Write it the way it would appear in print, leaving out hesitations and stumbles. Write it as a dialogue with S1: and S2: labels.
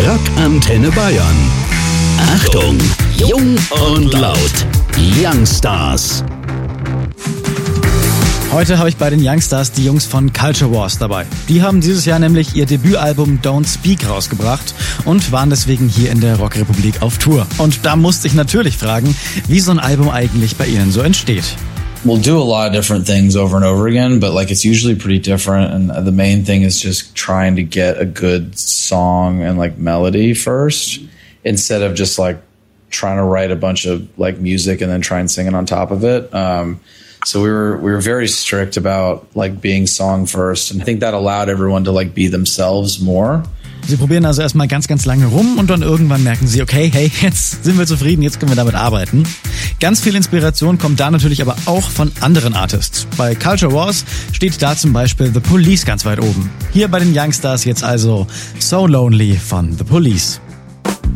S1: Rock Antenne Bayern. Achtung, jung und laut. Youngstars.
S2: Heute habe ich bei den Youngstars die Jungs von Culture Wars dabei. Die haben dieses Jahr nämlich ihr Debütalbum Don't Speak rausgebracht und waren deswegen hier in der Rockrepublik auf Tour. Und da musste ich natürlich fragen, wie so ein Album eigentlich bei ihnen so entsteht.
S3: We'll do a lot of different things over and over again, but like it's usually pretty different. And the main thing is just trying to get a good song and like melody first, instead of just like trying to write a bunch of like music and then try and sing it on top of it. So we were very strict about like being song first, and I think that allowed everyone to like be themselves more.
S2: Sie probieren also erstmal ganz, ganz lange rum und dann irgendwann merken sie, okay, hey, jetzt sind wir zufrieden, jetzt können wir damit arbeiten. Ganz viel Inspiration kommt da natürlich aber auch von anderen Artists. Bei Culture Wars steht da zum Beispiel The Police ganz weit oben. Hier bei den Youngstars jetzt also So Lonely von The Police.